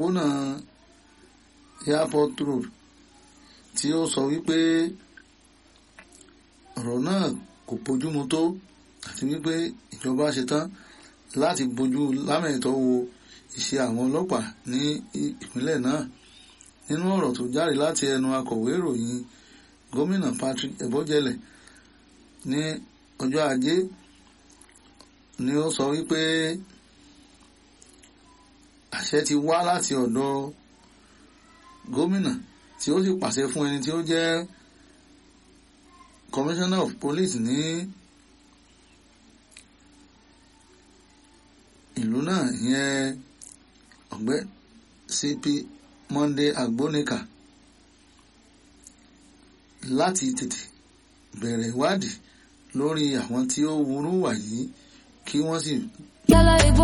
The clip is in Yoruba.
òpópónà Airport Road tí ó sọ wípé ọ̀rọ̀ náà kò bójúmu tó àti wípé ìjọba ṣetán láti bójú lámẹ̀tọ́ wo iṣẹ́ àwọn ọlọ́pàá ní ìpínlẹ̀ náà. Nínú ọ̀rọ̀ tó jáde láti ẹnu akọ̀wé ìròyìn gómìnà Patrick Ebojele ní ọjọ́ Ajé ni ó sọ wípé àṣẹ ti wá láti ọ̀dọ̀ gómìnà tí ó sì pàṣẹ fún ẹni tí ó jẹ́ Commissioner of Police ní ìlú náà, ìyẹn ọ̀gbẹ́ CP Monday Agbonika, láti tètè bẹ̀rẹ̀ ìwádìí lórí àwọn tí ó wúrú wà yìí kí wọ́n sì